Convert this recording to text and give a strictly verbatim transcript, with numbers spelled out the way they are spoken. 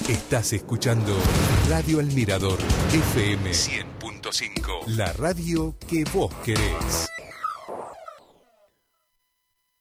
Estás escuchando Radio El Mirador F M cien punto cinco. La radio que vos querés.